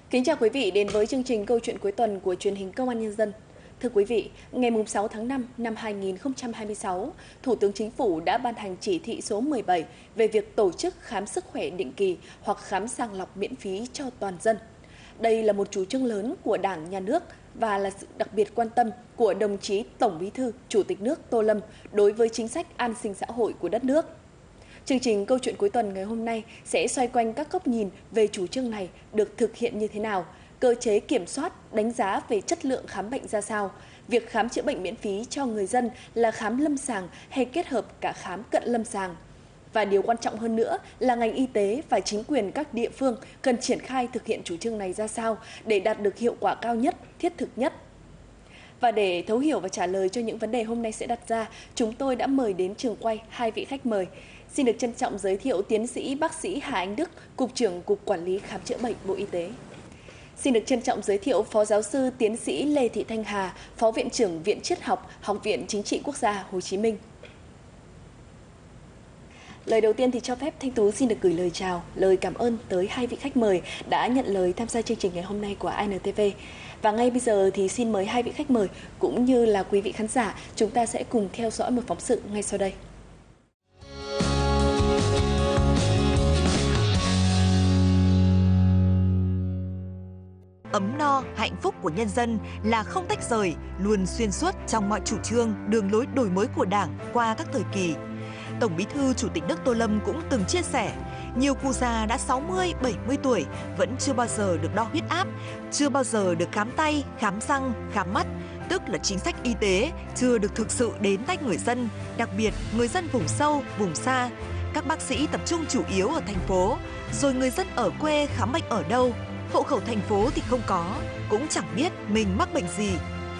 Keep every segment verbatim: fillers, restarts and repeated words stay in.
Kính chào quý vị đến với chương trình Câu chuyện cuối tuần của truyền hình Công an Nhân dân. Thưa quý vị, ngày sáu tháng năm năm hai nghìn không trăm hai mươi sáu, Thủ tướng Chính phủ đã ban hành chỉ thị số mười bảy về việc tổ chức khám sức khỏe định kỳ hoặc khám sàng lọc miễn phí cho toàn dân. Đây là một chủ trương lớn của Đảng, Nhà nước và là sự đặc biệt quan tâm của đồng chí Tổng Bí thư, Chủ tịch nước Tô Lâm đối với chính sách an sinh xã hội của đất nước. Chương trình Câu chuyện cuối tuần ngày hôm nay sẽ xoay quanh các góc nhìn về chủ trương này được thực hiện như thế nào, cơ chế kiểm soát, đánh giá về chất lượng khám bệnh ra sao, việc khám chữa bệnh miễn phí cho người dân là khám lâm sàng hay kết hợp cả khám cận lâm sàng. Và điều quan trọng hơn nữa là ngành y tế và chính quyền các địa phương cần triển khai thực hiện chủ trương này ra sao để đạt được hiệu quả cao nhất, thiết thực nhất. Và để thấu hiểu và trả lời cho những vấn đề hôm nay sẽ đặt ra, chúng tôi đã mời đến trường quay hai vị khách mời. Xin được trân trọng giới thiệu tiến sĩ bác sĩ Hà Anh Đức, Cục trưởng Cục Quản lý Khám chữa bệnh Bộ Y tế. Xin được trân trọng giới thiệu Phó Giáo sư Tiến sĩ Lê Thị Thanh Hà, Phó Viện trưởng Viện Triết học, Học viện Chính trị Quốc gia Hồ Chí Minh. Lời đầu tiên thì cho phép Thanh Tú xin được gửi lời chào, lời cảm ơn tới hai vị khách mời đã nhận lời tham gia chương trình ngày hôm nay của i en tê vê. Và ngay bây giờ thì xin mời hai vị khách mời cũng như là quý vị khán giả, chúng ta sẽ cùng theo dõi một phóng sự ngay sau đây. Ấm no, hạnh phúc của nhân dân là không tách rời, luôn xuyên suốt trong mọi chủ trương, đường lối đổi mới của Đảng qua các thời kỳ. Tổng Bí thư Chủ tịch nước Tô Lâm cũng từng chia sẻ, nhiều cụ già đã sáu mươi, bảy mươi tuổi vẫn chưa bao giờ được đo huyết áp, chưa bao giờ được khám tay, khám răng, khám mắt, tức là chính sách y tế chưa được thực sự đến tay người dân, đặc biệt người dân vùng sâu, vùng xa. Các bác sĩ tập trung chủ yếu ở thành phố, rồi người dân ở quê khám bệnh ở đâu? Hộ khẩu thành phố thì không có, cũng chẳng biết mình mắc bệnh gì.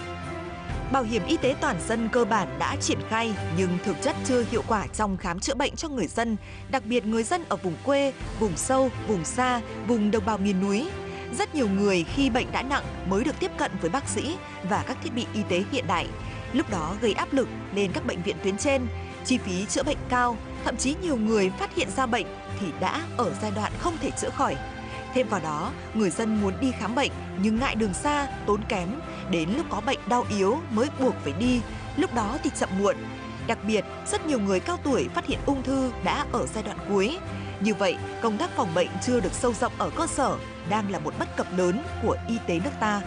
Bảo hiểm y tế toàn dân cơ bản đã triển khai nhưng thực chất chưa hiệu quả trong khám chữa bệnh cho người dân, đặc biệt người dân ở vùng quê, vùng sâu, vùng xa, vùng đồng bào miền núi. Rất nhiều người khi bệnh đã nặng mới được tiếp cận với bác sĩ và các thiết bị y tế hiện đại. Lúc đó gây áp lực lên các bệnh viện tuyến trên, chi phí chữa bệnh cao, thậm chí nhiều người phát hiện ra bệnh thì đã ở giai đoạn không thể chữa khỏi. Thêm vào đó, người dân muốn đi khám bệnh nhưng ngại đường xa, tốn kém, đến lúc có bệnh đau yếu mới buộc phải đi, lúc đó thì chậm muộn. Đặc biệt, rất nhiều người cao tuổi phát hiện ung thư đã ở giai đoạn cuối. Như vậy, công tác phòng bệnh chưa được sâu rộng ở cơ sở, đang là một bất cập lớn của y tế nước ta.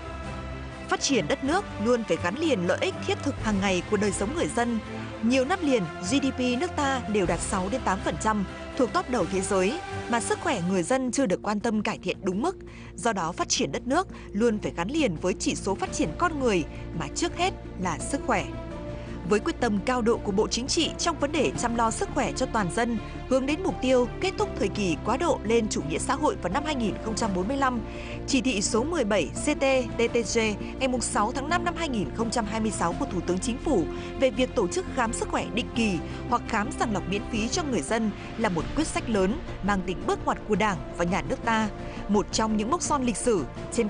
Phát triển đất nước luôn phải gắn liền lợi ích thiết thực hàng ngày của đời sống người dân. Nhiều năm liền, giê đê pê nước ta đều đạt sáu đến tám phần trăm, thuộc top đầu thế giới, mà sức khỏe người dân chưa được quan tâm cải thiện đúng mức. Do đó, phát triển đất nước luôn phải gắn liền với chỉ số phát triển con người, mà trước hết là sức khỏe. Với quyết tâm cao độ của Bộ Chính trị trong vấn đề chăm lo sức khỏe cho toàn dân, hướng đến mục tiêu kết thúc thời kỳ quá độ lên chủ nghĩa xã hội vào năm hai nghìn không trăm bốn mươi lăm, chỉ thị số mười bảy C T T T G ngày sáu tháng năm năm hai nghìn không trăm hai mươi sáu của Thủ tướng Chính phủ về việc tổ chức khám sức khỏe định kỳ hoặc khám sàng lọc miễn phí cho người dân là một quyết sách lớn mang tính bước ngoặt của Đảng và Nhà nước ta, một trong những mốc son lịch sử trên